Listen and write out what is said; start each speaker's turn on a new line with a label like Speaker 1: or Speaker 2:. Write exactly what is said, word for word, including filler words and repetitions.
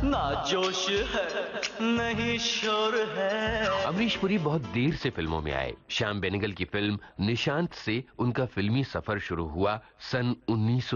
Speaker 1: ना जोश है नहीं शोर है।
Speaker 2: अमरीश पुरी बहुत देर से फिल्मों में आए। श्याम बेनेगल की फिल्म निशांत से उनका फिल्मी सफर शुरू हुआ सन उन्नीस सौ